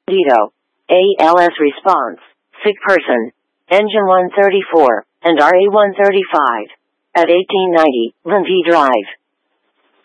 Dito. ALS response. Sick person. Engine 134 and RA 135. At 1890, Lindsay Drive.